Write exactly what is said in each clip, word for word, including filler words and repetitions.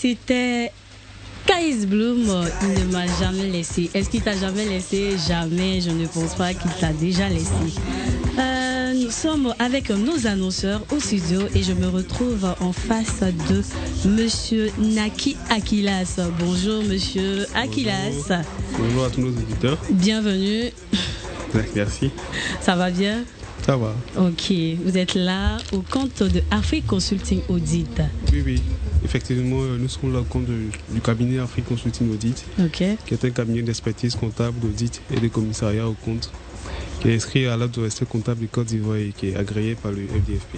c'était K S Bloom. Il ne m'a jamais laissé. Est-ce qu'il t'a jamais laissé? Jamais. Je ne pense pas qu'il t'a déjà laissé. Euh, nous sommes avec nos annonceurs au studio et je me retrouve en face de Monsieur Naki Akilas. Bonjour Monsieur Akilas. Bonjour. Bonjour à tous nos auditeurs. Bienvenue. Merci. Ça va bien? Ça va. Ok, vous êtes là au compte de Afrique Consulting Audit. Oui, oui. Effectivement, nous sommes là au compte de, du cabinet Afrique Consulting Audit, okay. qui est un cabinet d'expertise comptable, d'audit et de commissariat au compte, qui est inscrit à l'ordre de respect comptable du Côte d'Ivoire et qui est agréé par le F D F P.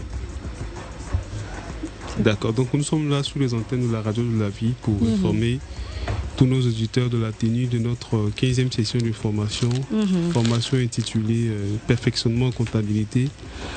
D'accord, donc nous sommes là sous les antennes de la radio de la vie pour mm-hmm. informer tous nos auditeurs de la tenue de notre quinzième session de formation, mm-hmm. formation intitulée euh, Perfectionnement en comptabilité,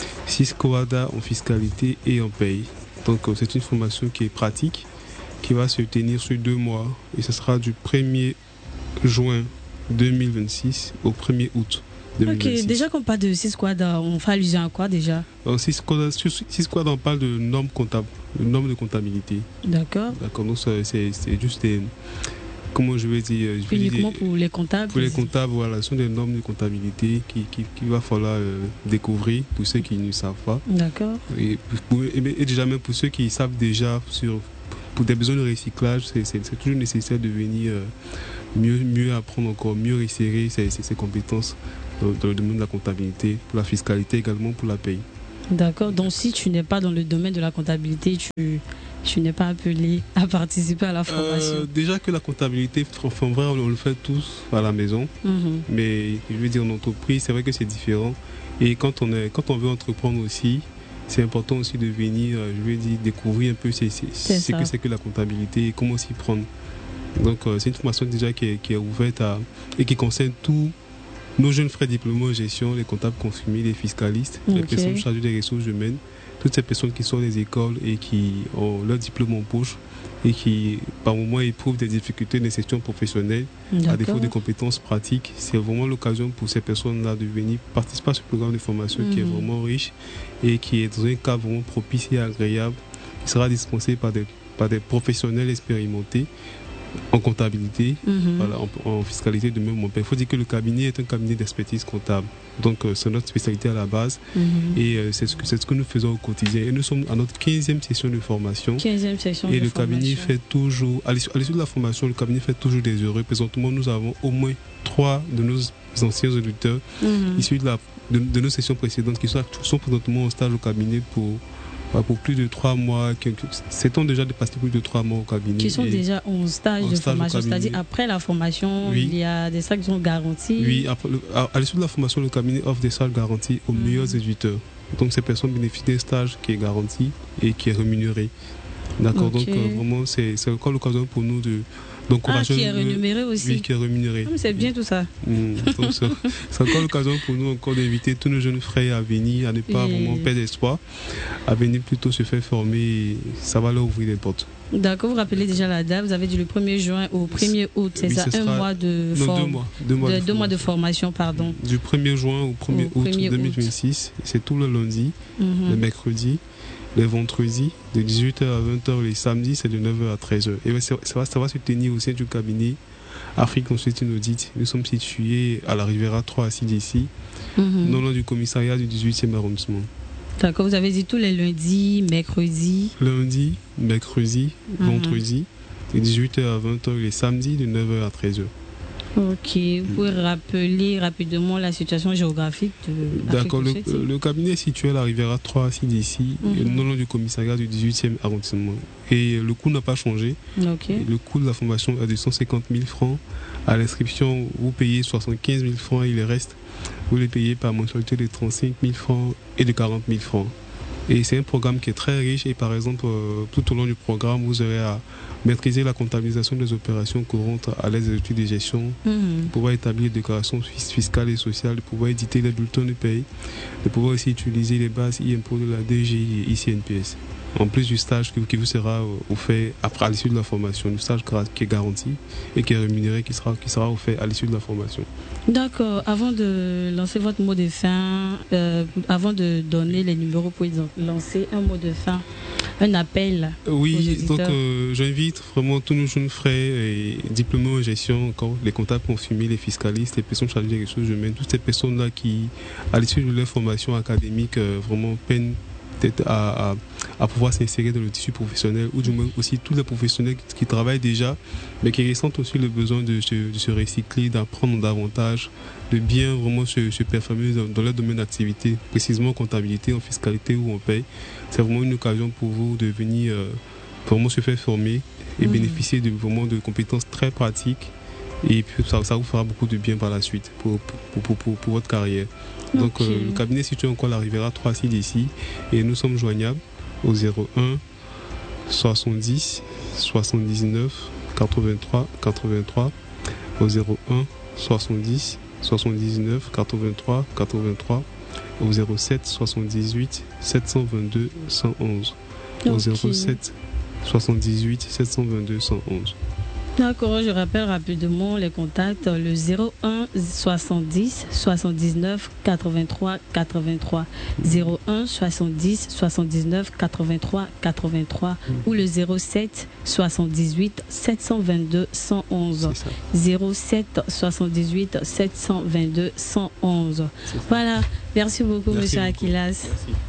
Ciscoada en fiscalité et en paye. Donc euh, c'est une formation qui est pratique, qui va se tenir sur deux mois et ce sera du premier juin deux mille vingt-six au premier août deux mille vingt-six. Ok, déjà qu'on parle de Ciscoada, on fait allusion à quoi déjà? Alors Ciscoada, Ciscoada, on parle de normes comptables, de normes de comptabilité. D'accord. D'accord, donc c'est, c'est juste des... Comment je vais dire, je vais uniquement dire, pour les comptables. Pour les comptables, voilà, ce sont des normes de comptabilité qui, qui, qu'il va falloir euh, découvrir pour ceux qui ne savent pas. D'accord. Et, pour, et, et déjà même pour ceux qui savent déjà sur, pour des besoins de recyclage, c'est, c'est, c'est toujours nécessaire de venir euh, mieux, mieux apprendre encore, mieux resserrer ses, ses, ses compétences dans, dans le domaine de la comptabilité, pour la fiscalité également, pour la paye. D'accord. Donc si tu n'es pas dans le domaine de la comptabilité, tu tu n'es pas appelé à participer à la formation. Euh, déjà que la comptabilité, enfin vrai, on le fait tous à la maison, mm-hmm. mais je veux dire en entreprise, c'est vrai que c'est différent. Et quand on est, quand on veut entreprendre aussi, c'est important aussi de venir, je veux dire, découvrir un peu c'est, c'est, c'est ce que c'est que la comptabilité et comment s'y prendre. Donc euh, c'est une formation déjà qui est, qui est ouverte à, et qui concerne tous nos jeunes frères diplômés en gestion, les comptables confirmés, les fiscalistes, okay. les personnes chargées des ressources humaines. Toutes ces personnes qui sortent des écoles et qui ont leur diplôme en poche et qui, par moments, éprouvent des difficultés de gestion professionnelle à défaut de compétences pratiques, c'est vraiment l'occasion pour ces personnes-là de venir participer à ce programme de formation mmh. qui est vraiment riche et qui est dans un cadre vraiment propice et agréable, qui sera dispensé par des, par des professionnels expérimentés en comptabilité, mm-hmm. voilà, en, en fiscalité de même. Il faut dire que le cabinet est un cabinet d'expertise comptable. Donc euh, c'est notre spécialité à la base mm-hmm. et euh, c'est, ce que, c'est ce que nous faisons au quotidien. Et nous sommes à notre quinzième session de formation. quinzième session et de le formation. cabinet fait toujours, à l'issue, à l'issue de la formation, le cabinet fait toujours des heureux. Présentement, nous avons au moins trois de nos anciens auditeurs mm-hmm. issus de, la, de, de nos sessions précédentes qui sont, sont présentement en stage au cabinet pour pour plus de trois mois, c'est-on déjà dépassé plus de trois mois au cabinet. Qui sont déjà en stage en de stage formation, c'est-à-dire après la formation, oui. il y a des stages qui sont garantis. Oui, après le, à, à l'issue de la formation, le cabinet offre des stages garantis aux mmh. meilleurs éditeurs. Donc ces personnes bénéficient d'un stage qui est garanti et qui est rémunéré. D'accord, okay. donc euh, vraiment c'est, c'est encore l'occasion pour nous de Ah, qui est rémunéré aussi. Oui, qui est rémunéré. Ah, mais c'est bien tout ça. Mmh, donc c'est, c'est encore l'occasion pour nous encore d'inviter tous nos jeunes frères à venir, à ne pas et... vraiment perdre espoir, à venir plutôt se faire former. Et ça va leur ouvrir des portes. D'accord, vous rappelez déjà la date. Vous avez dit le premier juin au premier août, c'est oui, ça, un mois de formation. Deux mois, deux mois, de, de, deux mois de formation, pardon. Du premier juin au premier au août premier deux mille vingt-six, août. C'est tout le lundi, mmh. le mercredi. Les vendredis, de dix-huit heures à vingt heures, les samedis, c'est de neuf heures à treize heures. Et ça va, ça va se tenir au sein du cabinet Afrique Consulting Audit. Nous sommes situés à la Riviera trois à six ici, mm-hmm. non loin du commissariat du dix-huitième arrondissement. D'accord, vous avez dit tous les lundis, mercredis. Lundi, mercredi, mm-hmm. vendredi, de dix-huit heures à vingt heures, les samedis, de neuf heures à treize heures. Ok, vous pouvez rappeler rapidement la situation géographique de D'accord, le, le cabinet est situé à la Riviera trois à six d'ici, mm-hmm. non loin du commissariat du dix-huitième arrondissement. Et le coût n'a pas changé. Okay. Le coût de la formation est de cent cinquante mille francs. À l'inscription, vous payez soixante-quinze mille francs et le reste, vous les payez par mensualité de trente-cinq mille francs et de quarante mille francs. Et c'est un programme qui est très riche et par exemple, euh, tout au long du programme, vous aurez à maîtriser la comptabilisation des opérations courantes à l'aide des études de gestion, mm-hmm. de pouvoir établir des déclarations fiscales et sociales, de pouvoir éditer les bulletins de paye, de pouvoir aussi utiliser les bases impôts de la D G I et I C N P S. En plus du stage qui vous sera offert après, à l'issue de la formation, le stage qui est garanti et qui est rémunéré, qui sera, qui sera offert à l'issue de la formation. D'accord. Avant de lancer votre mot de fin, euh, avant de donner les numéros, pour lancer un mot de fin un appel. Oui, donc euh, j'invite vraiment tous nos jeunes frères et diplômés en gestion, encore les comptables confirmés, les fiscalistes, les personnes chargées des ressources humaines, toutes ces personnes-là qui, à l'issue de leur formation académique, euh, vraiment peinent peut-être à, à, à pouvoir s'insérer dans le tissu professionnel, ou du moins aussi tous les professionnels qui, qui travaillent déjà, mais qui ressentent aussi le besoin de se, de se recycler, d'apprendre davantage, de bien vraiment se, se performer dans, dans leur domaine d'activité, précisément en comptabilité, en fiscalité ou en paie. C'est vraiment une occasion pour vous de venir euh, vraiment se faire former et mmh. bénéficier de, vraiment de compétences très pratiques. Et puis ça, ça vous fera beaucoup de bien par la suite pour, pour, pour, pour, pour votre carrière. Okay. Donc euh, le cabinet est situé encore à la Riviera trois six d'ici et nous sommes joignables au zéro un soixante-dix soixante-dix-neuf quatre-vingt-trois quatre-vingt-trois, au zéro un soixante-dix soixante-dix-neuf quatre-vingt-trois quatre-vingt-trois, au zéro sept soixante-dix-huit sept cent vingt-deux cent onze, okay. Au zéro sept soixante-dix-huit sept cent vingt-deux cent onze. D'accord, je rappelle rapidement les contacts, le zéro un soixante-dix soixante-dix-neuf quatre-vingt-trois quatre-vingt-trois, zéro un soixante-dix soixante-dix-neuf quatre-vingt-trois quatre-vingt-trois ou le zéro sept soixante-dix-huit sept cent vingt-deux cent onze, zéro sept soixante-dix-huit sept cent vingt-deux cent onze. Voilà, merci beaucoup, merci monsieur Aquilas. Merci.